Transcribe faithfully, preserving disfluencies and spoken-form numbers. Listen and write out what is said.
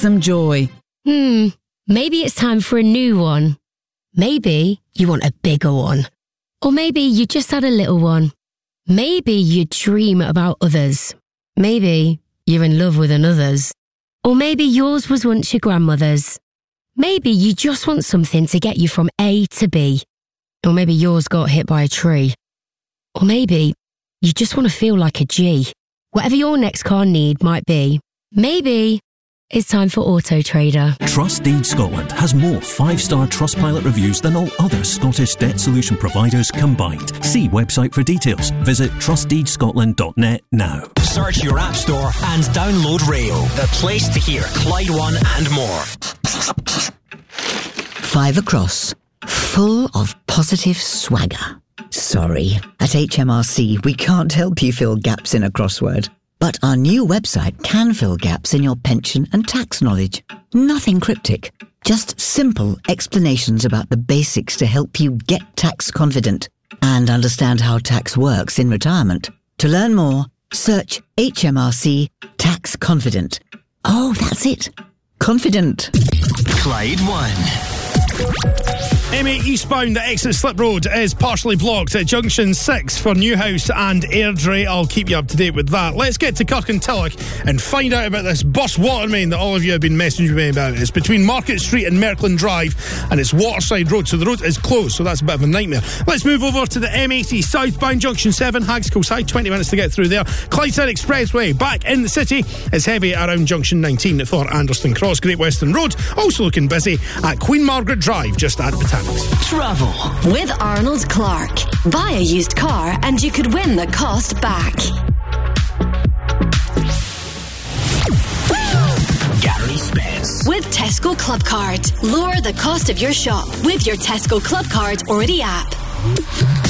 some joy. Hmm, maybe it's time for a new one. Maybe you want a bigger one. Or maybe you just had a little one. Maybe you dream about others. Maybe you're in love with another's. Or maybe yours was once your grandmother's. Maybe you just want something to get you from A to B. Or maybe yours got hit by a tree. Or maybe you just want to feel like a G. Whatever your next car need might be, maybe it's time for Auto Trader. Trustdeed Scotland has more five-star Trustpilot reviews than all other Scottish debt solution providers combined. See website for details. Visit trustdeed scotland dot net now. Search your app store and download Rayo, the place to hear Clyde One and more. Five across, full of positive swagger. Sorry, at H M R C we can't help you fill gaps in a crossword. But our new website can fill gaps in your pension and tax knowledge. Nothing cryptic, just simple explanations about the basics to help you get tax confident and understand how tax works in retirement. To learn more, search H M R C Tax Confident. Oh, that's it. Confident. Clyde One. M eight eastbound at Exit Slip Road is partially blocked at junction six for Newhouse and Airdrie. I'll keep you up to date with that. Let's get to Kirkintilloch and find out about this bus water main that all of you have been messaging me about. It's between Market Street and Merkland Drive, and it's Waterside Road, so the road is closed, so that's a bit of a nightmare. Let's move over to the M eighty southbound junction seven, Hags Kilside, twenty minutes to get through there. Clydeside Expressway back in the city is heavy around junction nineteen for Anderston Cross. Great Western Road also looking busy at Queen Margaret Drive, just at Botanics. Travel with Arnold Clark. Buy a used car and you could win the cost back. Gary Spence. With Tesco Club Card. Lower the cost of your shop with your Tesco Club Card or the app.